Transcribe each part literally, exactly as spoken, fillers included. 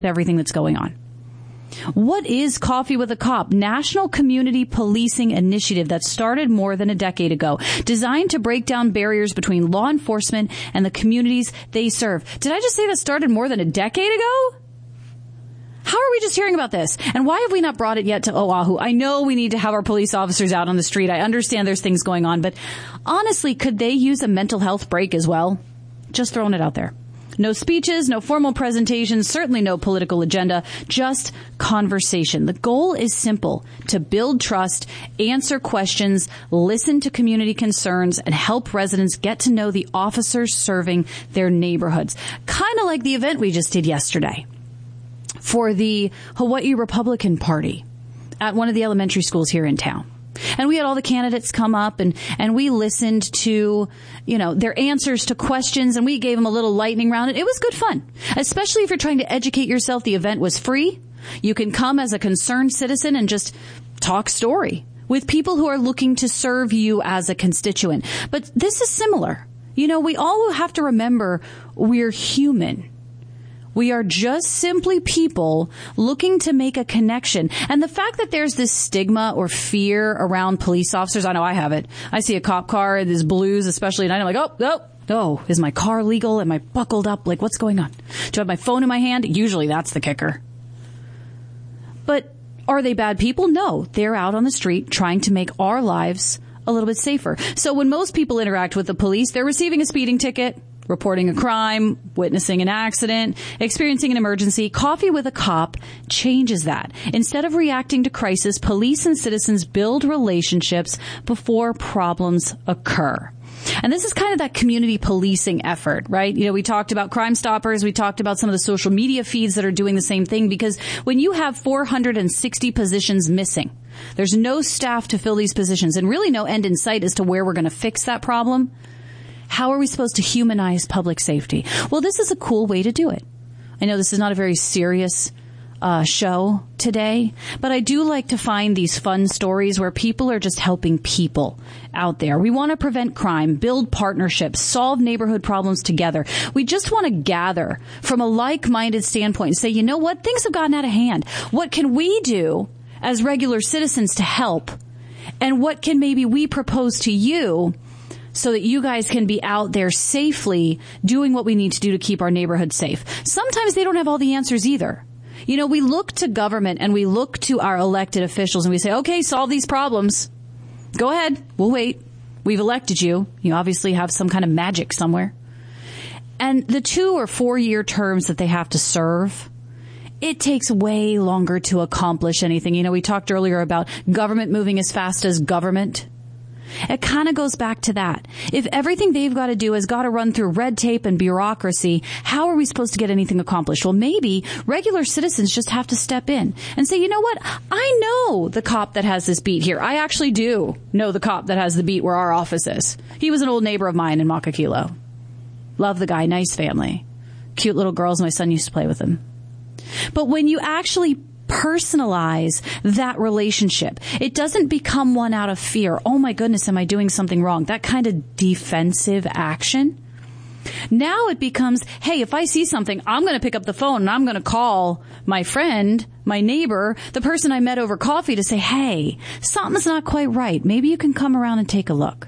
everything that's going on. What is Coffee with a Cop? National Community Policing Initiative that started more than a decade ago, designed to break down barriers between law enforcement and the communities they serve. Did I just say that started more than a decade ago? How are we just hearing about this? And why have we not brought it yet to Oahu? I know we need to have our police officers out on the street. I understand there's things going on, but honestly, could they use a mental health break as well? Just throwing it out there. No speeches, no formal presentations, certainly no political agenda, just conversation. The goal is simple: to build trust, answer questions, listen to community concerns, and help residents get to know the officers serving their neighborhoods. Kind of like the event we just did yesterday for the Hawaii Republican Party at one of the elementary schools here in town. And we had all the candidates come up and, and we listened to, you know, their answers to questions, and we gave them a little lightning round. And it was good fun, especially if you're trying to educate yourself. The event was free. You can come as a concerned citizen and just talk story with people who are looking to serve you as a constituent. But this is similar. You know, we all have to remember we're human. We are just simply people looking to make a connection. And the fact that there's this stigma or fear around police officers, I know I have it. I see a cop car and there's blues, especially at night. I'm like, oh, oh, oh, is my car legal? Am I buckled up? Like, what's going on? Do I have my phone in my hand? Usually that's the kicker. But are they bad people? No, they're out on the street trying to make our lives a little bit safer. So when most people interact with the police, they're receiving a speeding ticket, reporting a crime, witnessing an accident, experiencing an emergency. Coffee with a Cop changes that. Instead of reacting to crisis, police and citizens build relationships before problems occur. And this is kind of that community policing effort, right? You know, we talked about Crime Stoppers. We talked about some of the social media feeds that are doing the same thing, because when you have four hundred sixty positions missing, there's no staff to fill these positions and really no end in sight as to where we're going to fix that problem. How are we supposed to humanize public safety? Well, this is a cool way to do it. I know this is not a very serious uh, show today, but I do like to find these fun stories where people are just helping people out there. We want to prevent crime, build partnerships, solve neighborhood problems together. We just want to gather from a like-minded standpoint and say, you know what? Things have gotten out of hand. What can we do as regular citizens to help? And what can maybe we propose to you so that you guys can be out there safely doing what we need to do to keep our neighborhood safe? Sometimes they don't have all the answers either. You know, we look to government and we look to our elected officials and we say, okay, solve these problems. Go ahead. We'll wait. We've elected you. You obviously have some kind of magic somewhere. And the two or four year terms that they have to serve, it takes way longer to accomplish anything. You know, we talked earlier about government moving as fast as government. It kind of goes back to that. If everything they've got to do has got to run through red tape and bureaucracy, how are we supposed to get anything accomplished? Well, maybe regular citizens just have to step in and say, you know what? I know the cop that has this beat here. I actually do know the cop that has the beat where our office is. He was an old neighbor of mine in Makakilo. Love the guy. Nice family. Cute little girls. My son used to play with them. But when you actually personalize that relationship, it doesn't become one out of fear. Oh my goodness, am I doing something wrong? That kind of defensive action. Now it becomes, hey, if I see something, I'm going to pick up the phone and I'm going to call my friend, my neighbor, the person I met over coffee to say, hey, something's not quite right. Maybe you can come around and take a look.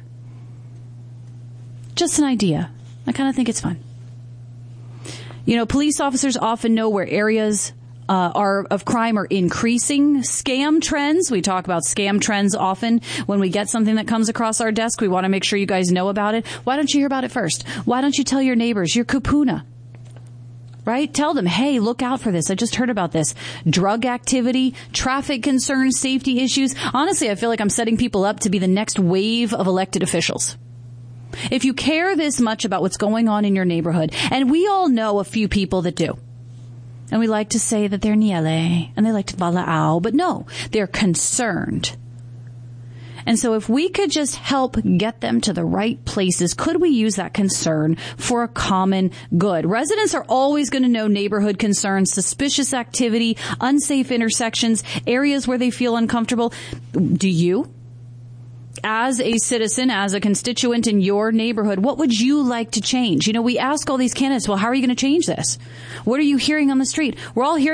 Just an idea. I kind of think it's fun. You know, police officers often know where areas Uh, are of crime are increasing. Scam trends. We talk about scam trends often. When we get something that comes across our desk, we want to make sure you guys know about it. Why don't you hear about it first? Why don't you tell your neighbors, your kupuna? Right? Tell them, hey, look out for this. I just heard about this. Drug activity, traffic concerns, safety issues. Honestly, I feel like I'm setting people up to be the next wave of elected officials. If you care this much about what's going on in your neighborhood, and we all know a few people that do, and we like to say that they're niele and they like to vala'au, but no, they're concerned. And so if we could just help get them to the right places, could we use that concern for a common good? Residents are always going to know neighborhood concerns, suspicious activity, unsafe intersections, areas where they feel uncomfortable. Do you? as a citizen, as a constituent in your neighborhood, what would you like to change? You know, we ask all these candidates, well, how are you going to change this? What are you hearing on the street? We're all hearing